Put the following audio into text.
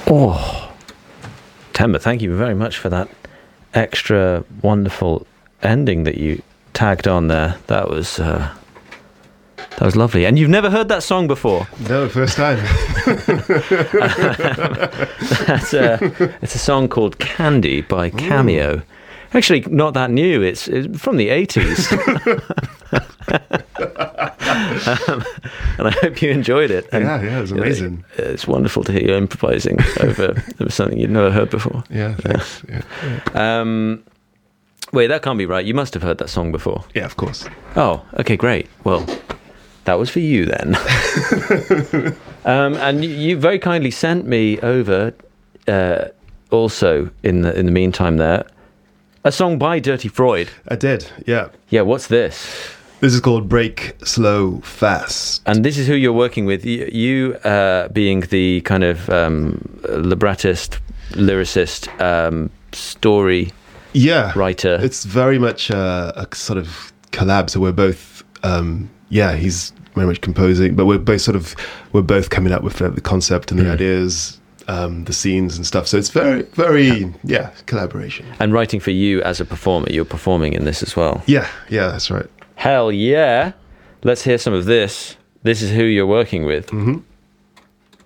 Oh, Temba, thank you very much for that extra wonderful ending that you tagged on there. That was lovely. And you've never heard that song before? No, first time. It's a song called Candy by Cameo. Actually, not that new. It's from the 80s. And I hope you enjoyed it. And, yeah, it was amazing. It's wonderful to hear you improvising over something you'd never heard before. Yeah, thanks. Yeah. Wait, that can't be right. You must have heard that song before. Yeah, of course. Oh, okay, great. Well, that was for you then. And you very kindly sent me over, also in the meantime there, a song by Dirty Freud. I did, yeah. Yeah, what's this? This is called Break Slow Fast. And this is who you're working with. You being the kind of librettist, lyricist, story writer. It's very much a sort of collab. So we're both, he's very much composing, but we're both coming up with the concept and the ideas, the scenes and stuff. So it's very, very, collaboration. And writing for you as a performer. You're performing in this as well. Yeah, that's right. Hell yeah. Let's hear some of this. This is who you're working with. Mm-hmm.